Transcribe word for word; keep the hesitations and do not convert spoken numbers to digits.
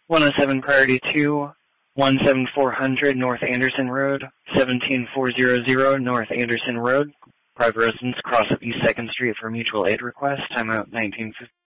one oh seven Priority two, one seven four hundred North Anderson Road, seventeen four hundred North Anderson Road. Private residence cross up East second Street for mutual aid request. Timeout nineteen fifty.